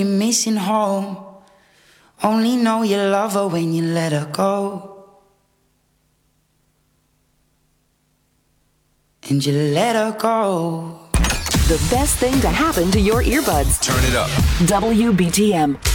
Missing home. Only know you love her when you let her go. And you let her go. The best thing to happen to your earbuds. Turn it up. WBTM.